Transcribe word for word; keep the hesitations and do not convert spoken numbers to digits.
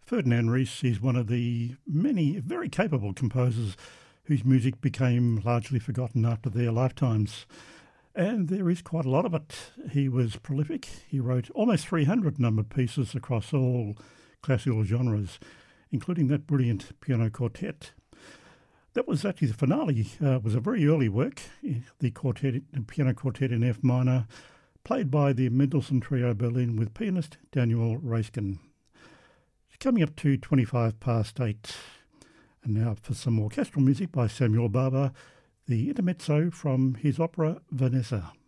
Ferdinand Ries is one of the many very capable composers whose music became largely forgotten after their lifetimes. And there is quite a lot of it. He was prolific. He wrote almost three hundred numbered pieces across all classical genres, including that brilliant piano quartet. That was actually the finale. Uh, it was a very early work, the quartet, the piano quartet in F minor, played by the Mendelssohn Trio Berlin with pianist Daniel Reiskin. Coming up to twenty-five past eight. And now for some orchestral music by Samuel Barber, the intermezzo from his opera Vanessa.